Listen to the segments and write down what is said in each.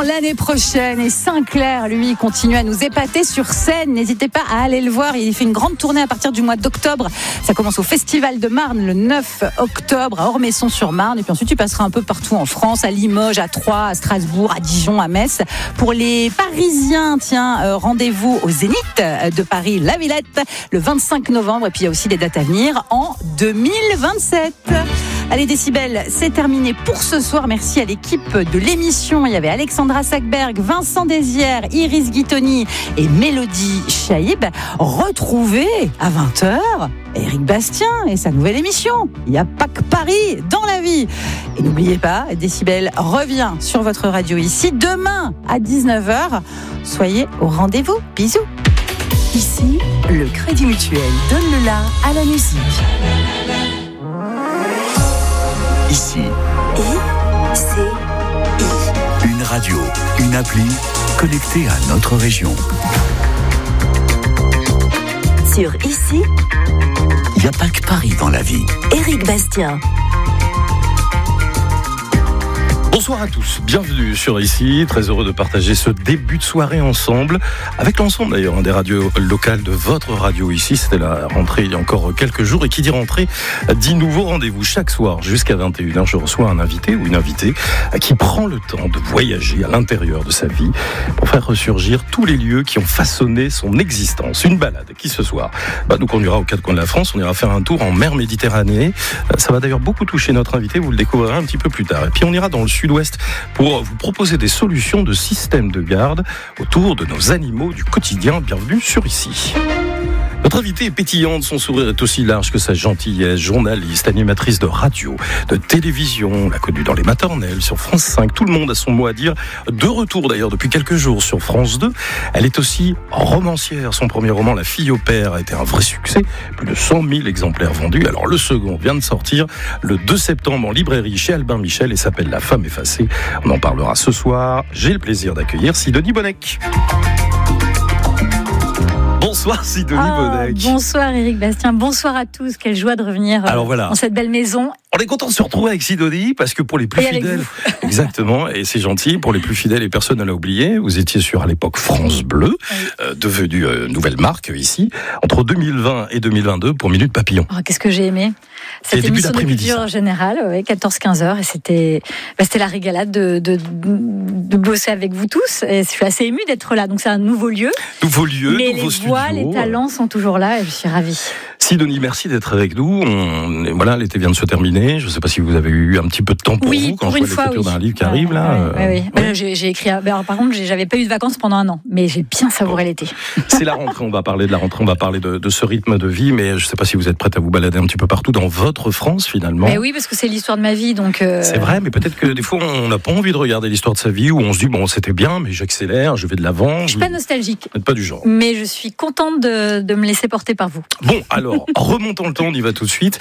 ans l'année prochaine. Et Sinclair, lui, continue à nous épater sur scène. N'hésitez pas à aller le voir. Il fait une grande tournée à partir du mois d'octobre. Ça commence au Festival de Marne le 9 octobre à Ormesson-sur-Marne. Et puis ensuite, tu passeras un peu partout en France, à Limoges, à Troyes, à Strasbourg, à Dijon, à Metz. Pour les Parisiens, rendez-vous au Zénith de Paris, La Villette, le 25 novembre. Et puis il y a aussi des dates à venir en 2027. Allez Décibel, c'est terminé pour ce soir. Merci à l'équipe de l'émission. Il y avait Alexandra Sackberg, Vincent Désières, Iris Guitoni et Mélodie Chaïb. Retrouvez à 20h Éric Bastien et sa nouvelle émission. Il n'y a pas que Paris dans la vie. Et n'oubliez pas, Décibel revient sur votre radio ici demain à 19h. Soyez au rendez-vous. Bisous. Ici, le Crédit Mutuel donne le la à la musique. Ici, I-C-I. une radio, une appli connectée à notre région. Sur Ici, Il n'y a pas que Paris dans la vie. Éric Bastien. Bonsoir à tous, bienvenue sur Ici, très heureux de partager ce début de soirée ensemble, avec l'ensemble d'ailleurs des radios locales de votre radio Ici. C'était la rentrée il y a encore quelques jours, et qui dit rentrée dit nouveau rendez-vous. Chaque soir jusqu'à 21h, je reçois un invité ou une invitée qui prend le temps de voyager à l'intérieur de sa vie pour faire ressurgir tous les lieux qui ont façonné son existence. Une balade qui ce soir nous conduira aux quatre coins de la France. On ira faire un tour en mer Méditerranée. Ça va d'ailleurs beaucoup toucher notre invité, vous le découvrirez un petit peu plus tard. Et puis on ira dans le sud-ouest pour vous proposer des solutions de système de garde autour de nos animaux du quotidien. Bienvenue sur Ici. Notre invitée est pétillante, son sourire est aussi large que sa gentillesse. Journaliste, animatrice de radio, de télévision, on l'a connue dans les maternelles, sur France 5. Tout le monde a son mot à dire. De retour d'ailleurs depuis quelques jours sur France 2. Elle est aussi romancière. Son premier roman, La fille au père, a été un vrai succès. Plus de 100 000 exemplaires vendus. Alors le second vient de sortir le 2 septembre en librairie chez Albin Michel et s'appelle La femme effacée. On en parlera ce soir. J'ai le plaisir d'accueillir Sidonie Bonnec. Bonsoir Sidonie Bonnec. Bonsoir Éric Bastien, bonsoir à tous. Quelle joie de revenir dans cette belle maison. On est content de se retrouver avec Sidonie parce que pour les plus fidèles, exactement, et c'est gentil, pour les plus fidèles et personne ne l'a oublié, vous étiez sur à l'époque France Bleu, devenue nouvelle marque ici, entre 2020 et 2022 pour Minute Papillon. Oh, qu'est-ce que j'ai aimé cette émission de culture générale, 14-15 heures, et c'était la régalade de bosser avec vous tous. Et je suis assez émue d'être là. Donc c'est un nouveau lieu. Nouveau lieu, mais nouveau studio. Les talents sont toujours là et je suis ravie. Sidonie, merci d'être avec nous. Voilà, l'été vient de se terminer. Je ne sais pas si vous avez eu un petit peu de temps pour vous quand je vois l'écriture d'un livre qui arrive là. Oui. J'ai écrit. Alors, par contre, j'avais pas eu de vacances pendant un an, mais j'ai bien savouré l'été. C'est la rentrée. On va parler de la rentrée. On va parler de ce rythme de vie. Mais je ne sais pas si vous êtes prête à vous balader un petit peu partout dans votre France finalement. Mais oui, parce que c'est l'histoire de ma vie, donc. C'est vrai, mais peut-être que des fois on n'a pas envie de regarder l'histoire de sa vie, où on se dit bon c'était bien, mais j'accélère, je vais de l'avant. Je suis pas nostalgique. Vous n'êtes pas du genre. Mais je suis contente de me laisser porter par vous. Bon, alors remontons le temps, on y va tout de suite.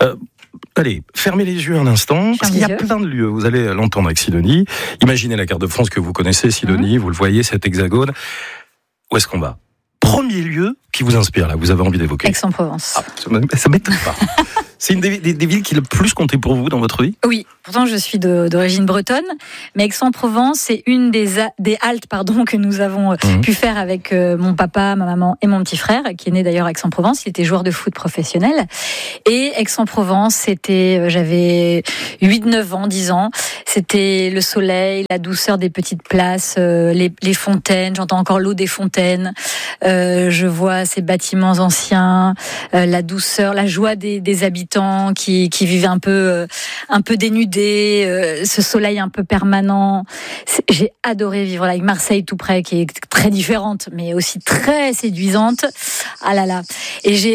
Allez, fermez les yeux un instant, parce qu'il y a plein de lieux, vous allez l'entendre avec Sidonie. Imaginez la carte de France que vous connaissez, Sidonie, vous le voyez, cet hexagone. Où est-ce qu'on va ? Premier lieu qui vous inspire, là, vous avez envie d'évoquer ? Aix-en-Provence. Ça m'étonne pas. C'est une des villes qui le plus compté pour vous dans votre vie ? Oui, pourtant je suis d'origine bretonne, mais Aix-en-Provence, c'est une des haltes que nous avons pu faire avec mon papa, ma maman et mon petit frère, qui est né d'ailleurs à Aix-en-Provence. Il était joueur de foot professionnel. Et Aix-en-Provence, j'avais 8-9 ans, 10 ans. C'était le soleil, la douceur des petites places, les fontaines. J'entends encore l'eau des fontaines. Je vois ces bâtiments anciens, la douceur, la joie des habitants qui vivaient un peu dénudés, ce soleil un peu permanent. J'ai adoré vivre là, avec Marseille tout près, qui est très différente, mais aussi très séduisante. Ah là là. Et j'ai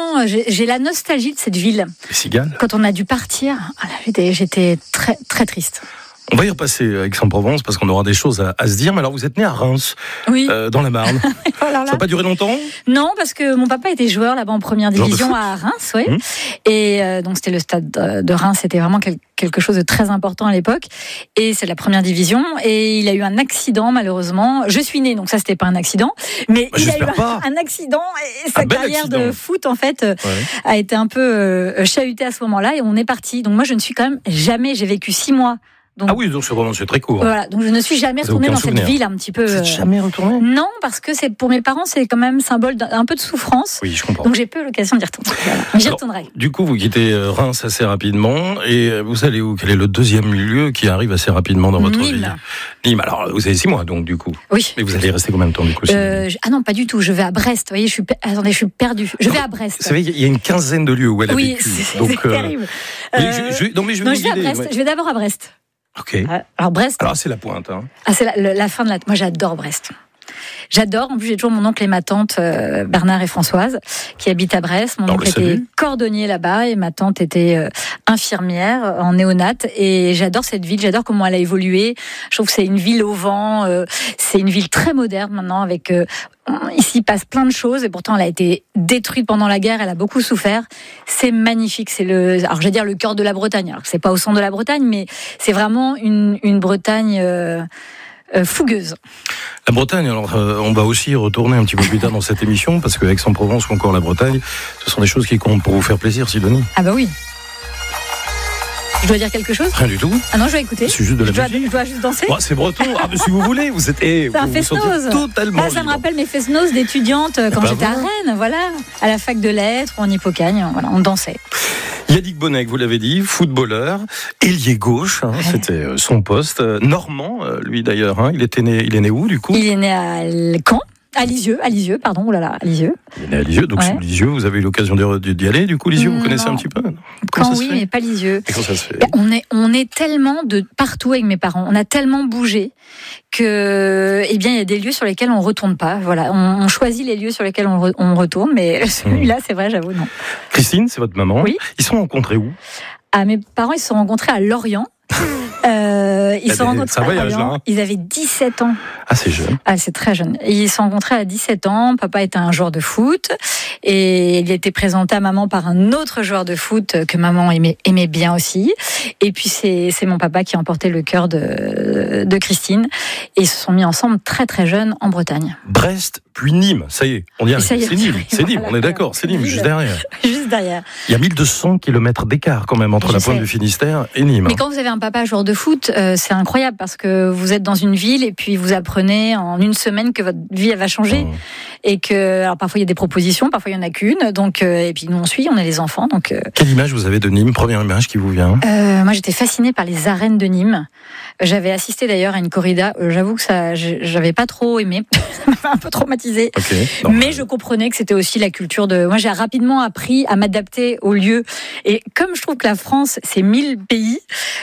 la nostalgie de cette ville. Les cigales. Quand on a dû partir, j'étais très, très triste. On va y repasser à Aix-en-Provence parce qu'on aura des choses à se dire. Mais alors, vous êtes né à Reims, dans la Marne. Ça n'a pas duré longtemps ? Non, parce que mon papa était joueur là-bas en première division à Reims, oui. Et donc c'était le stade de Reims, c'était vraiment quelque chose de très important à l'époque. Et c'est la première division. Et il a eu un accident, malheureusement. Je suis née, donc ça c'était pas un accident, mais il a eu un accident et sa carrière de foot en fait a été un peu chahutée à ce moment-là. Et on est parti. Donc moi je ne suis quand même jamais. J'ai vécu 6 mois Donc, ah oui, donc c'est très court. Voilà, donc je ne suis jamais retournée dans cette ville un petit peu. Vous n'êtes jamais retournée ? Non, parce que pour mes parents, c'est quand même symbole d'un peu de souffrance. Oui, je comprends. Donc j'ai peu l'occasion d'y retourner. Voilà. Mais j'y retournerai. Du coup, vous quittez Reims assez rapidement et vous allez où ? Quel est le deuxième lieu qui arrive assez rapidement dans votre vie ? Nîmes. Alors, vous avez 6 mois, donc du coup. Oui. Mais vous allez rester combien de temps du coup ? Ah non, pas du tout. Je vais à Brest. Vous voyez, je suis perdue. Je vais à Brest. Vous savez, il y a une quinzaine de lieux où elle a vécu. Oui, c'est terrible. Je vais à Brest. Je vais d'abord à Brest. Ok. Alors Brest. Alors c'est la pointe. Hein. Ah, c'est la fin de la. Moi, j'adore Brest. J'adore. En plus, j'ai toujours mon oncle et ma tante Bernard et Françoise qui habitent à Brest. Mon oncle était cordonnier là-bas et ma tante était infirmière en néonate. Et j'adore cette ville. J'adore comment elle a évolué. Je trouve que c'est une ville au vent. C'est une ville très moderne maintenant avec. Ici, il passe plein de choses et pourtant, elle a été détruite pendant la guerre. Elle a beaucoup souffert. C'est magnifique. Alors, je vais dire le cœur de la Bretagne. Alors, c'est pas au centre de la Bretagne, mais c'est vraiment une Bretagne fougueuse. La Bretagne, alors on va aussi retourner un petit peu plus tard dans cette émission parce que Aix-en-Provence ou encore la Bretagne, ce sont des choses qui comptent pour vous faire plaisir, Sidonie. Ah bah oui. Je dois dire quelque chose ? Rien du tout. Ah non, je vais écouter. C'est juste de la musique. Je dois juste danser. Bah, c'est breton. Ah, mais si vous voulez, vous êtes. C'est un fest-noz. Totalement. Ça me rappelle mes fest-noz d'étudiante quand j'étais à Rennes, voilà, à la fac de lettres ou en Hippocagne, voilà, on dansait. Yannick Bonnec, vous l'avez dit, footballeur, ailier gauche, hein, c'était son poste. Normand, lui d'ailleurs, hein, il est né où du coup ? Il est né à Caen. À Lisieux, pardon, oh là là, à Lisieux. Il est né à Lisieux, donc sur Lisieux, vous avez eu l'occasion d'y aller, du coup, Lisieux, vous connaissez un petit peu ? Quand oui, mais pas Lisieux. Et comment ça se fait ? On est tellement de partout avec mes parents, on a tellement bougé que, eh bien, il y a des lieux sur lesquels on retourne pas. Voilà, on choisit les lieux sur lesquels on retourne, mais celui-là, c'est vrai, j'avoue, non. Christine, c'est votre maman. Oui. Ils se sont rencontrés où ? Mes parents, ils se sont rencontrés à Lorient. Ils se sont rencontrés à Lorient. Ils avaient 17 ans. Ah, c'est jeune. Ah, c'est très jeune. Ils se sont rencontrés à 17 ans. Papa était un joueur de foot et il a été présenté à maman par un autre joueur de foot que maman aimait bien aussi. Et puis c'est mon papa qui a emporté le cœur de Christine et ils se sont mis ensemble très très jeunes en Bretagne. Brest puis Nîmes, ça y est, on y arrive. C'est Nîmes, voilà, on est d'accord, c'est Nîmes, juste derrière. Juste derrière. Il y a 1200 km d'écart quand même entre la pointe du Finistère et Nîmes. Mais quand vous avez un papa joueur de foot, c'est incroyable parce que vous êtes dans une ville et puis vous apprenez en une semaine que votre vie elle va changer et que alors parfois il y a des propositions, parfois il y en a qu'une. Donc et puis nous on est les enfants. Donc quelle image vous avez de Nîmes ? Première image qui vous vient ? Moi j'étais fascinée par les arènes de Nîmes. J'avais assisté d'ailleurs à une corrida. J'avoue que j'avais pas trop aimé. Ça m'avait un peu traumatisée. Okay. Mais je comprenais que c'était aussi la culture de. Moi, j'ai rapidement appris à m'adapter aux lieux. Et comme je trouve que la France, c'est 1000 pays.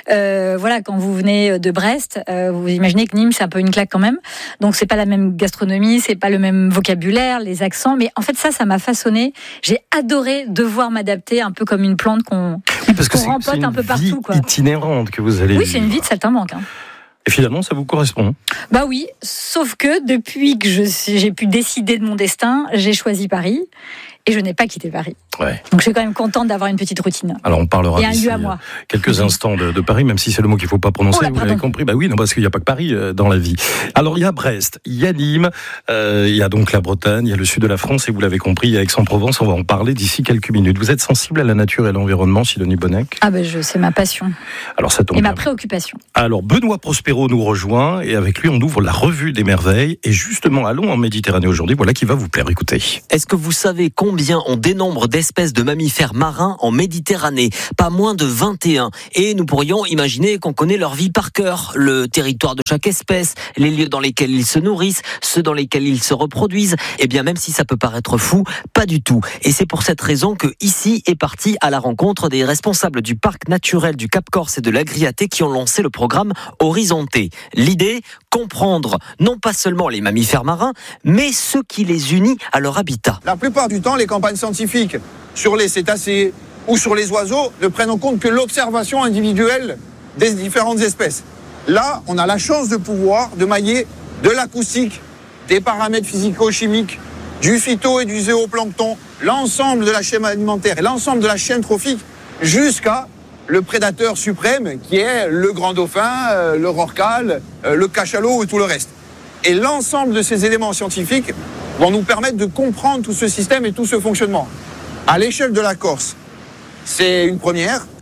Voilà, quand vous venez de Brest, vous imaginez que Nîmes, c'est un peu une claque quand même. Donc, c'est pas la même gastronomie, c'est pas le même vocabulaire, les accents. Mais en fait, ça m'a façonné. J'ai adoré devoir m'adapter, un peu comme une plante qu'on rempote un peu partout. C'est une vie itinérante que vous allez. Oui, c'est une vie de saltimbanque. Hein. Et finalement, ça vous correspond ? Bah oui, sauf que depuis que j'ai pu décider de mon destin, j'ai choisi Paris et je n'ai pas quitté Paris. Ouais. Donc je suis quand même contente d'avoir une petite routine. Alors on parlera d'ici quelques instants de Paris, même si c'est le mot qu'il ne faut pas prononcer, vous l'avez compris. Bah oui, non, parce qu'il n'y a pas que Paris dans la vie. Alors il y a Brest, il y a Nîmes, il y a donc la Bretagne, il y a le sud de la France et vous l'avez compris, il y a Aix-en-Provence, on va en parler d'ici quelques minutes. Vous êtes sensible à la nature et à l'environnement, Sidonie Bonnec ? Ah ben c'est ma passion. Alors ça tombe et bien. Ma préoccupation. Alors Benoît Prospero nous rejoint et avec lui on ouvre la revue des merveilles et justement allons en Méditerranée aujourd'hui, voilà qui va vous plaire, écoutez. Est-ce que vous savez combien on dénombre d'espèces de mammifères marins en Méditerranée? Pas moins de 21. Et nous pourrions imaginer qu'on connaît leur vie par cœur, le territoire de chaque espèce, les lieux dans lesquels ils se nourrissent, ceux dans lesquels ils se reproduisent. Eh bien, même si ça peut paraître fou, pas du tout. Et c'est pour cette raison que ici est parti à la rencontre des responsables du parc naturel du Cap Corse et de l'Agriaté qui ont lancé le programme Horizonté. L'idée, comprendre non pas seulement les mammifères marins, mais ce qui les unit à leur habitat. La plupart du temps, les campagnes scientifiques sur les cétacés ou sur les oiseaux ne prennent en compte que l'observation individuelle des différentes espèces. Là, on a la chance de mailler de l'acoustique, des paramètres physico-chimiques, du phyto et du zooplancton, l'ensemble de la chaîne alimentaire et l'ensemble de la chaîne trophique, jusqu'à le prédateur suprême qui est le grand dauphin, le rorqual, le cachalot et tout le reste. Et l'ensemble de ces éléments scientifiques vont nous permettre de comprendre tout ce système et tout ce fonctionnement. À l'échelle de la Corse, c'est une première.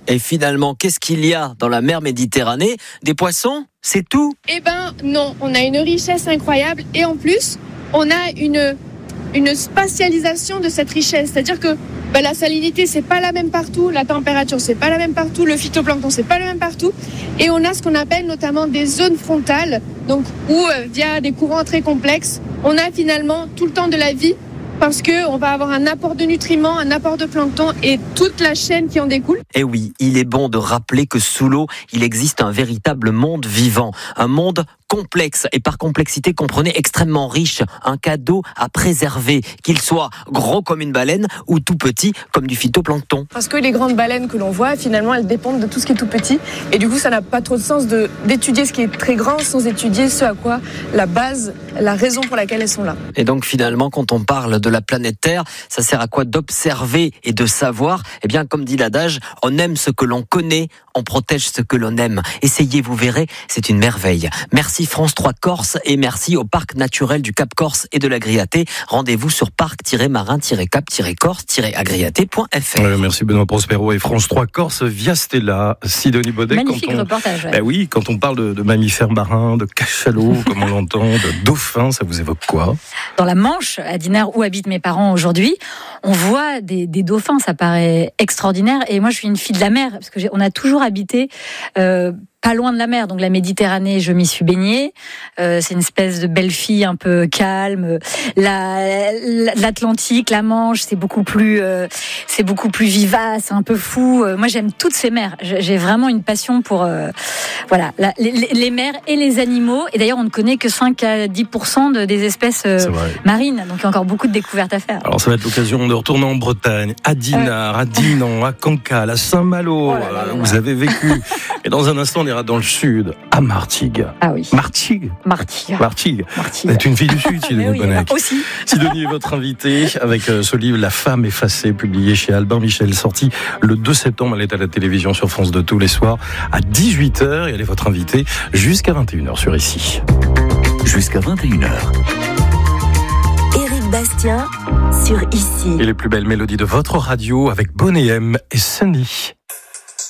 Et finalement, qu'est-ce qu'il y a dans la mer Méditerranée ? Des poissons ? C'est tout ? Eh ben non, on a une richesse incroyable et en plus, on a une spatialisation de cette richesse. C'est-à-dire que la salinité, c'est pas la même partout, la température, c'est pas la même partout, le phytoplancton, c'est pas le même partout. Et on a ce qu'on appelle notamment des zones frontales, donc où via des courants très complexes, on a finalement tout le temps de la vie parce qu'on va avoir un apport de nutriments, un apport de plancton et toute la chaîne qui en découle. Et oui, il est bon de rappeler que sous l'eau, il existe un véritable monde vivant, un monde complexe et par complexité, comprenez, extrêmement riche, un cadeau à préserver, qu'il soit gros comme une baleine ou tout petit comme du phytoplancton. Parce que les grandes baleines que l'on voit, finalement, elles dépendent de tout ce qui est tout petit et du coup, ça n'a pas trop de sens d'étudier ce qui est très grand sans étudier ce à quoi la base, la raison pour laquelle elles sont là. Et donc finalement, quand on parle de la planète Terre, ça sert à quoi ? D'observer et de savoir. Eh bien, comme dit l'adage, on aime ce que l'on connaît, on protège ce que l'on aime. Essayez, vous verrez, c'est une merveille. Merci France 3 Corse et merci au Parc naturel du Cap Corse et de l'Agriaté. Rendez-vous sur parc-marin-cap-corse-agriaté.fr. Merci Benoît Prospero et France 3 Corse via Stella. Sidonie Baudet. Magnifique reportage. Ouais. Oui, quand on parle de mammifères marins, de cachalots, comme on l'entend, de dauphins, ça vous évoque quoi ? Dans la Manche, à Dinard, où habitent mes parents aujourd'hui, on voit des dauphins, ça paraît extraordinaire. Et moi, je suis une fille de la mer, parce qu'on a toujours habité pas loin de la mer, donc la Méditerranée, je m'y suis baignée. C'est une espèce de belle fille un peu calme. L'Atlantique, la Manche, c'est beaucoup plus vivace, un peu fou. Moi, j'aime toutes ces mers. J'ai vraiment une passion pour les mers et les animaux. Et d'ailleurs, on ne connaît que 5 à 10% des espèces marines. Donc, il y a encore beaucoup de découvertes à faire. Alors, ça va être l'occasion de retourner en Bretagne, à Dinard, à Dinan, à Cancale, à Saint-Malo. Vous avez vécu. Et dans un instant, on ira dans le sud, à Martigues. Ah oui. Martigues. Vous êtes une fille du sud, Sidonie Bonnec. Aussi. Sidonie est votre invitée avec ce livre La femme effacée, publié chez Albin Michel, sorti le 2 septembre. Elle est à la télévision sur France 2 tous les soirs à 18h. Et elle est votre invitée jusqu'à 21h sur Ici. Jusqu'à 21h. Éric Bastien sur Ici. Et les plus belles mélodies de votre radio avec Bonnet M et Sunny.